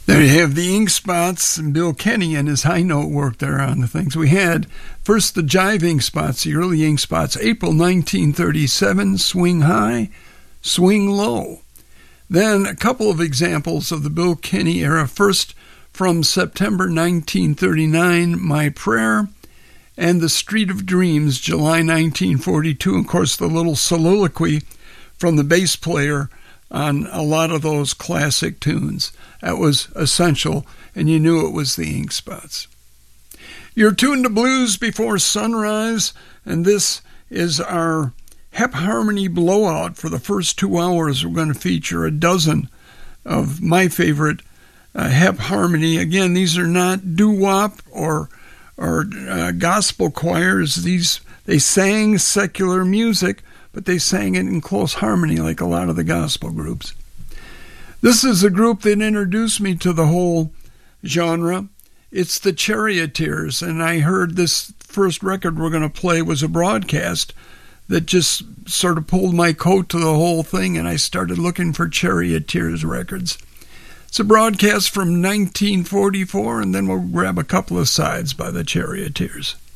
There you have the Ink Spots and Bill Kenny and his high note work there on the things. We had first the Jive Ink Spots, the early Ink Spots, April 1937, Swing High, Swing Low. Then a couple of examples of the Bill Kenny era. First, from September 1939, My Prayer, and The Street of Dreams, July 1942. Of course, the little soliloquy from the bass player on a lot of those classic tunes. That was essential, and you knew it was the Ink Spots. You're tuned to Blues Before Sunrise, and this is our Hep Harmony blowout. For the first 2 hours, we're going to feature a dozen of my favorite Hep Harmony. Again, these are not doo-wop or gospel choirs. They sang secular music, but they sang it in close harmony like a lot of the gospel groups. This is a group that introduced me to the whole genre. It's the Charioteers, and I heard this first record we're going to play was a broadcast that just sort of pulled my coat to the whole thing, and I started looking for Charioteers records. It's a broadcast from 1944, and then we'll grab a couple of sides by the Charioteers.